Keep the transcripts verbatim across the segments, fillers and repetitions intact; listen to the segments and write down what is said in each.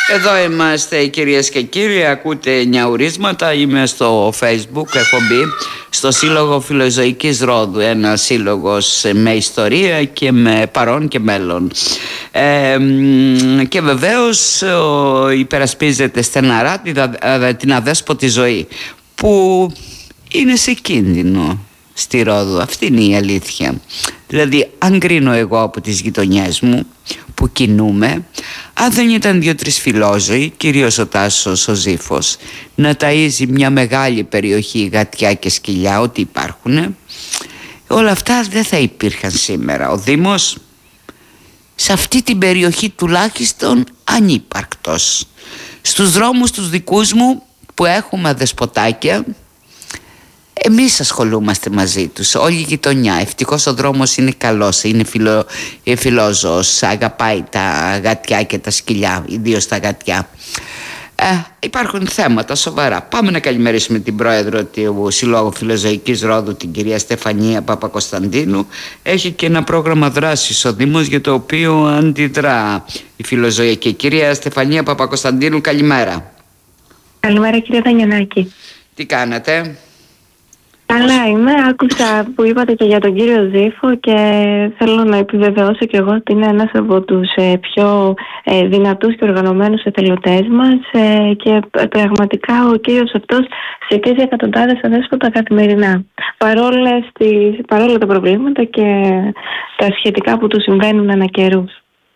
Εδώ είμαστε κυρίες και κύριοι, ακούτε Νιαουρίσματα, είμαι στο Facebook, έχω μπει στο Σύλλογο Φιλοζωικής Ρόδου, ένα σύλλογος με ιστορία και με παρόν και μέλλον. Ε, και βεβαίως υπερασπίζεται στεναρά την αδέσποτη ζωή που είναι σε κίνδυνο στη Ρόδο. Αυτή είναι η αλήθεια. Δηλαδή, αν κρίνω εγώ από τις γειτονιές μου που κινούμε, αν δεν ήταν δύο-τρεις φιλόζωοι, κυρίως ο Τάσος ο Ζήφος, να ταΐζει μια μεγάλη περιοχή γατιά και σκυλιά, ό,τι υπάρχουν, όλα αυτά δεν θα υπήρχαν σήμερα. Ο Δήμος σε αυτή την περιοχή τουλάχιστον ανύπαρκτος. Στους δρόμους τους δικούς μου που έχουμε αδεσποτάκια, εμείς ασχολούμαστε μαζί τους, όλη η γειτονιά. Ευτυχώς ο δρόμος είναι καλός, είναι φιλο, φιλόζωος, αγαπάει τα γατιά και τα σκυλιά, ιδίως τα γατιά. Ε, υπάρχουν θέματα σοβαρά. Πάμε να καλημερίσουμε την πρόεδρο του Συλλόγου Φιλοζωικής Ρόδου, την κυρία Στεφανία Παπακοσταντίνου. Έχει και ένα πρόγραμμα δράσης ο Δήμος για το οποίο αντιδρά η φιλοζωική. Κυρία Στεφανία Παπακοσταντίνου, καλημέρα. Καλημέρα κύριε Δανιανάκη. Τι κάνετε? Καλά είμαι, άκουσα που είπατε και για τον κύριο Ζήφο και θέλω να επιβεβαιώσω και εγώ ότι είναι ένας από τους ε, πιο ε, δυνατούς και οργανωμένους εθελοντές μας ε, και πραγματικά ο κύριος αυτός στηρίζει εκατοντάδες αδέσποτα καθημερινά. Παρόλες τις, παρόλα τα προβλήματα και τα σχετικά που του συμβαίνουν ανά καιρούς.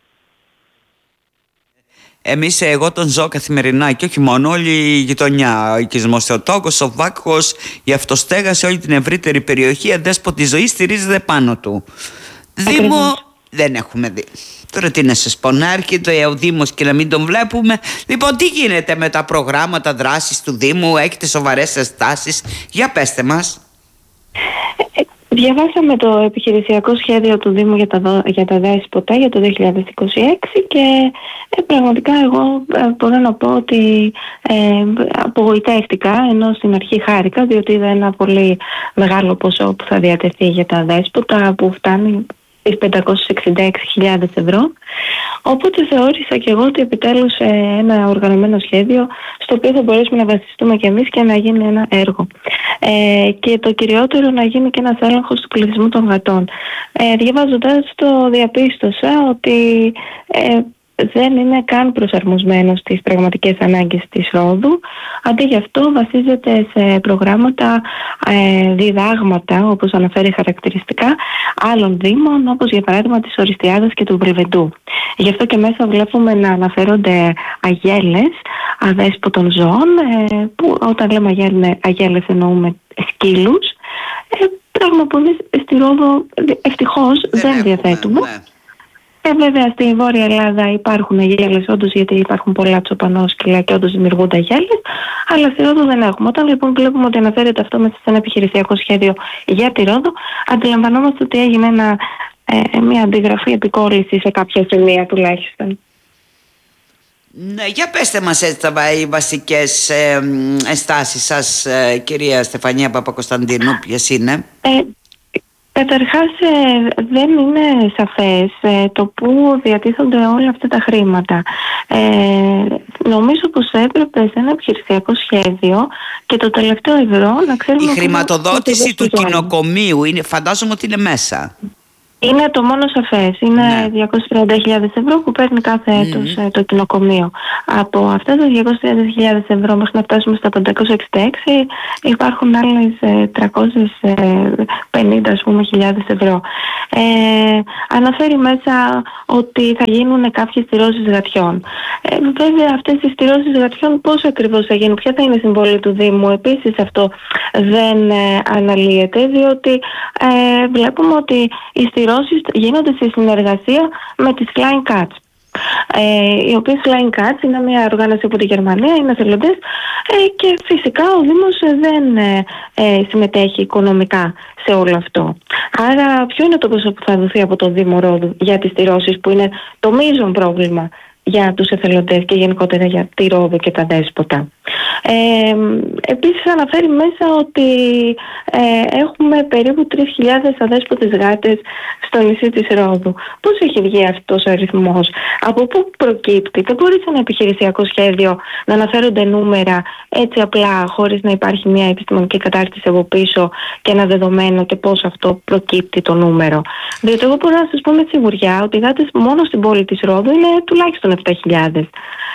Εμείς, εγώ τον ζω καθημερινά και όχι μόνο, όλη η γειτονιά. Ο οικισμός Θεοτόκος, ο Βάκχος, η αυτοστέγαση, όλη την ευρύτερη περιοχή, η αδέσποτη ζωή στηρίζεται πάνω του. Ακριβώς. Δήμο δεν έχουμε δει. Τώρα τι να σας πω, να έρχεται ο Δήμος και να μην τον βλέπουμε. Λοιπόν, τι γίνεται με τα προγράμματα δράσης του Δήμου, έχετε σοβαρές ενστάσεις? Για πέστε μας. Διαβάσαμε το επιχειρησιακό σχέδιο του Δήμου για τα, για τα δέσποτα για το δύο χιλιάδες είκοσι έξι και ε, πραγματικά εγώ ε, μπορώ να πω ότι ε, απογοητεύτηκα, ενώ στην αρχή χάρηκα διότι είδα ένα πολύ μεγάλο ποσό που θα διατεθεί για τα δέσποτα που φτάνει στις πεντακόσιες εξήντα έξι χιλιάδες ευρώ. Οπότε θεώρησα και εγώ ότι επιτέλους ε, ένα οργανωμένο σχέδιο στο οποίο θα μπορέσουμε να βασιστούμε και εμείς και να γίνει ένα έργο. Ε, και το κυριότερο να γίνει και ένας έλεγχος του πληθυσμού των γατών. Ε, διαβάζοντας το διαπίστωσα ότι ε, δεν είναι καν προσαρμοσμένο στις πραγματικές ανάγκες της Ρόδου. Αντί γι' αυτό βασίζεται σε προγράμματα, ε, διδάγματα, όπως αναφέρει χαρακτηριστικά, άλλων δήμων, όπως για παράδειγμα της Οριστιάδας και του Βρυβεντού. Γι' αυτό και μέσα βλέπουμε να αναφέρονται αγέλες αδέσποτων ζώων, ε, που όταν λέμε αγέλες εννοούμε σκύλους, ε, πράγμα που στη Ρόδο ευτυχώς δεν, δεν διαθέτουμε. Ναι. Ε, βέβαια στη Βόρεια Ελλάδα υπάρχουν αγέλες όντως, γιατί υπάρχουν πολλά τσοπανόσκυλα και όντως δημιουργούνται αγέλες, αλλά στη Ρόδο δεν έχουμε. Όταν λοιπόν βλέπουμε ότι αναφέρεται αυτό μέσα σε ένα επιχειρησιακό σχέδιο για τη Ρόδο, αντιλαμβανόμαστε ότι έγινε ένα, ε, μια αντιγραφή επικόλληση σε κάποια σημεία τουλάχιστον. Ναι, για πέστε μας έτσι οι βασικές ε, ενστάσεις σας, ε, κυρία Στεφανία Παπακοσταντίνου, ποιες είναι? Ε, Καταρχάς ε, δεν είναι σαφές ε, το πού διατίθονται όλα αυτά τα χρήματα. Ε, νομίζω πως έπρεπε σε ένα επιχειρησιακό σχέδιο και το τελευταίο ευρώ να ξέρουμε... Η χρηματοδότηση του κοινοκομείου, είναι, φαντάζομαι ότι είναι μέσα. Είναι το μόνο σαφές. Είναι ναι. διακόσιες τριάντα χιλιάδες ευρώ που παίρνει κάθε έτος mm-hmm. το κοινοκομείο. Από αυτά τα διακόσιες τριάντα χιλιάδες ευρώ μέχρι να φτάσουμε στα πεντακόσια εξήντα έξι υπάρχουν άλλες τριακόσιες πενήντα ας πούμε, χιλιάδες ευρώ. Ε, αναφέρει μέσα ότι θα γίνουν κάποιες στηρώσεις γατιών. Ε, βέβαια αυτές οι στηρώσεις γατιών πώς ακριβώς θα γίνουν, ποια θα είναι η συμβολή του Δήμου? Επίσης αυτό δεν ε, αναλύεται, διότι ε, βλέπουμε ότι οι στηρώσεις γίνονται σε συνεργασία με τις Flying Cats. Ε, οι οποίες Flying Cats είναι μια οργάνωση από τη Γερμανία, είναι εθελοντές ε, και φυσικά ο Δήμος δεν ε, ε, συμμετέχει οικονομικά σε όλο αυτό. Άρα ποιο είναι το ποσό που θα δοθεί από το Δήμο Ρόδου για τις στηρώσεις, που είναι το μείζον πρόβλημα για τους εθελοντές και γενικότερα για τη Ρόδο και τα δέσποτα? Ε, επίσης αναφέρει μέσα ότι ε, έχουμε περίπου τρεις χιλιάδες αδέσποτες γάτες στο νησί της Ρόδου. Πώς έχει βγει αυτός ο αριθμός, από πού προκύπτει? Δεν μπορεί σε ένα επιχειρησιακό σχέδιο να αναφέρονται νούμερα έτσι απλά, χωρίς να υπάρχει μια επιστημονική κατάρτιση από πίσω και ένα δεδομένο και πώς αυτό προκύπτει το νούμερο. Διότι εγώ μπορώ να σας πω με σιγουριά ότι οι γάτες μόνο στην πόλη της Ρόδου είναι τουλάχιστον επτά χιλιάδες.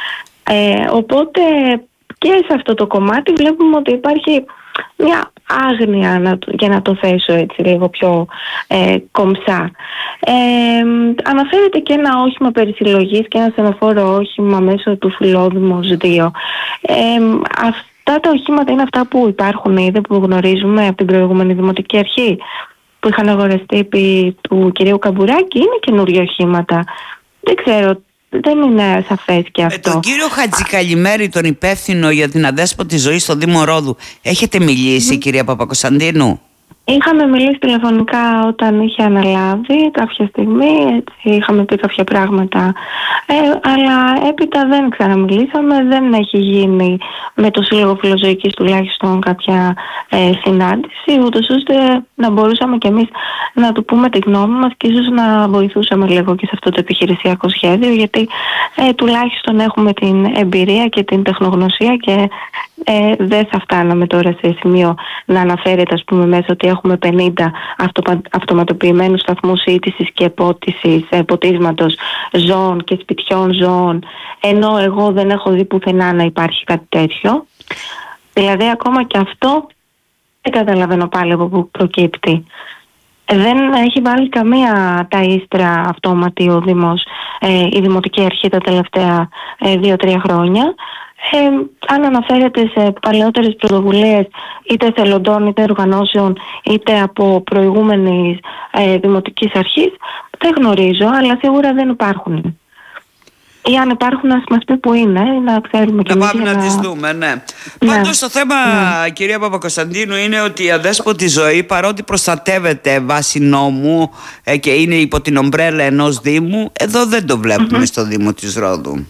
Ε, οπότε και σε αυτό το κομμάτι βλέπουμε ότι υπάρχει μια άγνοια, να, για να το θέσω έτσι λίγο πιο ε, κομψά. Ε, αναφέρεται και ένα όχημα περισυλλογής και ένα σεμαφόρο όχημα μέσω του Φιλόδημος δύο. Ε, αυτά τα οχήματα είναι αυτά που υπάρχουν ήδη, που γνωρίζουμε από την προηγούμενη Δημοτική Αρχή, που είχαν αγοραστεί επί του κυρίου Καμπουράκη, είναι καινούργια οχήματα? Δεν ξέρω. Δεν είναι σαφές και αυτό. Με τον κύριο Χατζικαλημέρη, τον υπεύθυνο για την αδέσποτη ζωή στο Δήμο Ρόδου, έχετε μιλήσει, mm. κυρία Παπακοσταντίνου? Είχαμε μιλήσει τηλεφωνικά όταν είχε αναλάβει κάποια στιγμή, έτσι, είχαμε πει κάποια πράγματα, ε, αλλά έπειτα δεν ξαναμιλήσαμε, δεν έχει γίνει με το Σύλλογο Φιλοζωικής τουλάχιστον κάποια ε, συνάντηση, ούτως ώστε να μπορούσαμε κι εμείς να του πούμε τη γνώμη μας και ίσως να βοηθούσαμε λίγο και σε αυτό το επιχειρησιακό σχέδιο, γιατί ε, τουλάχιστον έχουμε την εμπειρία και την τεχνογνωσία και ε, δεν θα φτάναμε τώρα σε σημείο να αναφέρεται, ας πούμε, μέσα ότι έχουμε πενήντα αυτομα, αυτοματοποιημένους σταθμούς σύντησης και ποτίσης, ε, ποτίσματος ζώων και σπιτιών ζώων, ενώ εγώ δεν έχω δει πουθενά να υπάρχει κάτι τέτοιο. Δηλαδή ακόμα και αυτό δεν καταλαβαίνω πάλι από πού προκύπτει. Δεν έχει βάλει καμία ταΐστρα αυτόματη ο Δήμος, ε, η Δημοτική Αρχή τα τελευταία ε, δύο-τρία χρόνια. Ε, αν αναφέρεται σε παλαιότερες πρωτοβουλίες είτε θελοντών είτε οργανώσεων είτε από προηγούμενης ε, δημοτικής αρχής, δεν γνωρίζω, αλλά σίγουρα δεν υπάρχουν. Ή αν υπάρχουν, ας μας πει που είναι, να ξέρουμε και να εμείς. πάμε να, να τις δούμε, ναι. ναι. Πάντως το θέμα, ναι, κυρία Παπακοσταντίνου, είναι ότι η αδέσποτη ζωή, παρότι προστατεύεται βάσει νόμου ε, και είναι υπό την ομπρέλα ενός Δήμου, εδώ δεν το βλέπουμε mm-hmm. στο Δήμο της Ρόδου.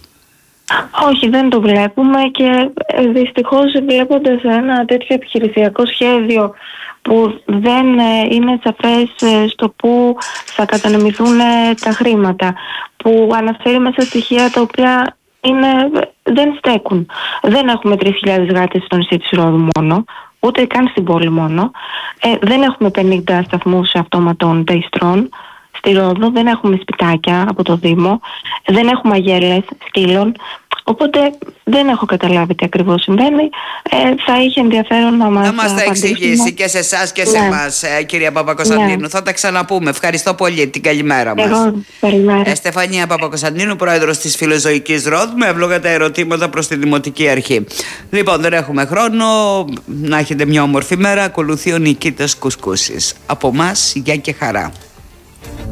Όχι, δεν το βλέπουμε και δυστυχώς βλέποντας ένα τέτοιο επιχειρησιακό σχέδιο που δεν είναι σαφές στο που θα κατανεμηθούν τα χρήματα, που αναφέρει μέσα στοιχεία τα οποία είναι, δεν στέκουν. Δεν έχουμε τρεις χιλιάδες γάτες στο νησί της Ρόδου μόνο, ούτε καν στην πόλη μόνο. Ε, δεν έχουμε πενήντα σταθμούς αυτόματων ταϊστρών στη Ρόδο, δεν έχουμε σπιτάκια από το Δήμο, δεν έχουμε αγέλες σκύλων. Οπότε δεν έχω καταλάβει τι ακριβώς συμβαίνει. Ε, θα είχε ενδιαφέρον να μας, να μας τα εξηγήσει και σε εσάς και σε ναι. εμάς, ε, κυρία Παπακοσταντίνου. Ναι. Θα τα ξαναπούμε. Ευχαριστώ πολύ. Την καλημέρα μας. Εγώ, καλημέρα. Ε, Στεφανία Παπακοσταντίνου, πρόεδρος της Φιλοζωικής Ρόδου, με ευλόγατα ερωτήματα προς τη Δημοτική Αρχή. Λοιπόν, δεν έχουμε χρόνο. Να έχετε μια όμορφη μέρα. Ακολουθεί ο Νικήτας Κουσκούσης. Από εμάς, γεια και χαρά.